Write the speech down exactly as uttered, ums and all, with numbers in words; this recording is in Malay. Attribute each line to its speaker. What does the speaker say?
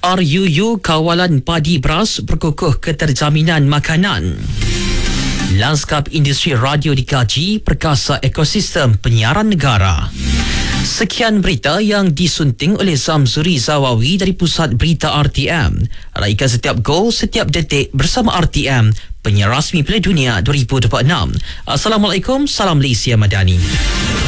Speaker 1: R U U Kawalan Padi Beras berkukuh keterjaminan makanan. Lanskap industri radio dikaji perkasa ekosistem penyiaran negara. Sekian berita yang disunting oleh Zamzuri Zawawi dari Pusat Berita R T M. Raikan setiap gol, setiap detik bersama R T M, penyiar rasmi Piala Dunia dua ribu dua puluh enam. Assalamualaikum, salam Malaysia Madani.